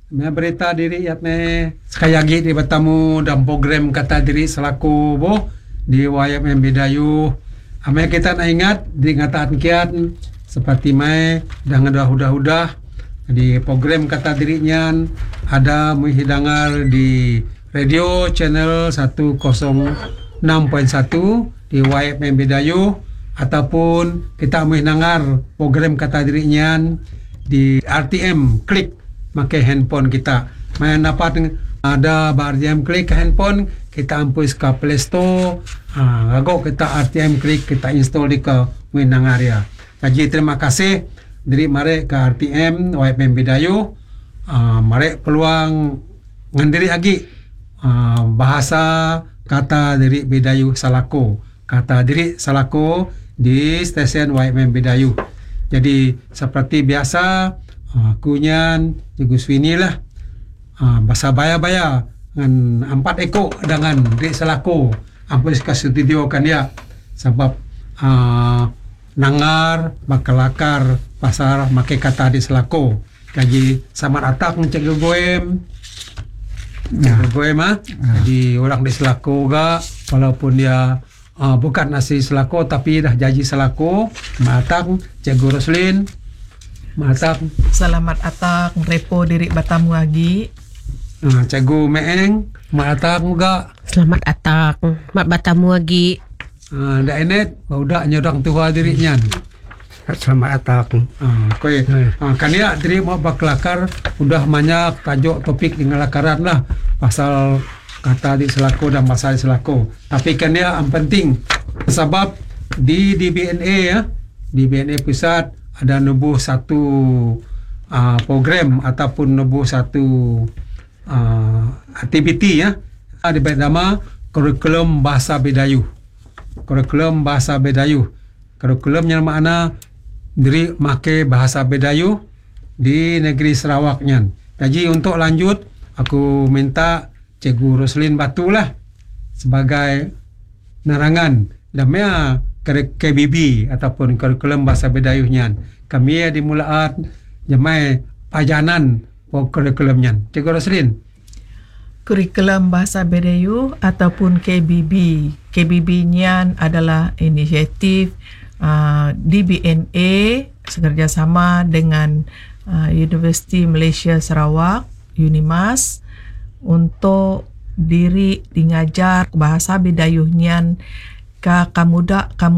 Me berita diri yat me sekali lagi di bertemu dalam program kata diri selaku boh di YMM Bidayuh. Ame kita nak ingat di ngataan kiat seperti mai dengan dah di program kata dirinya ada menghidangar di radio channel 106.1 di YFM Bidayuh, ataupun kita menghidangar program kata dirinya di RTM klik pakai handphone kita. Main dapat ada RTM klik ke handphone, kita ampus ke Play Store, agak kita RTM klik kita install di ke menghidangar ya. Jadi terima kasih dari mari ke RTM YFM Bidayuh. Mari peluang ngandiri lagi bahasa kata diri Bidayuh Salako, kata diri Salako di stesen YFM Bidayuh. Jadi seperti biasa kunyan Cikgu Swini lah bahasa baya-baya dengan 4 ekor dengan diri Salako ampun ke studio kan ya, sebab nangar bakalakar pasar make kata di Selako. Jadi sama atak Cikgu Goem. Cikgu Goem jadi orang di Selako ga, walaupun dia bukan asli Selako tapi dah jadi Selako. Matak Cikgu Roslin. Matak Selamat atak repo diri Batamu lagi. Cikgu Meeng. Matak juga. Selamat atak mak Batamu lagi. Dah enet udah nyodang tua dirinya. Selamat atak. Kan ya diri mau baklakar udah banyak tajuk topik di ngelakaran lah pasal kata di Selako dan pasal di Selako. Tapi kan ya yang penting sebab di BNA ya, di BNA pusat ada nubuh satu program ataupun nubuh satu aktiviti ya, diberi nama kurikulum bahasa Bidayuh. Kurikulum bahasa Bidayuh. Kurikulumnya makna diri make bahasa Bidayuh di negeri Sarawaknya. Jadi untuk lanjut aku minta Cikgu Roslin Batu lah sebagai nerangan damai KBB ataupun kurikulum bahasa Bidayuhnya. Kami dimulaan jamai pajanan kurikulumnya. Cikgu Roslin. Kurikulum Bahasa Bidayuh ataupun KBB. KBB-nya adalah inisiatif DBNA bekerjasama dengan Universiti Malaysia Sarawak, UNIMAS, untuk diri ngajar bahasa Bidayuhnya ke kamuda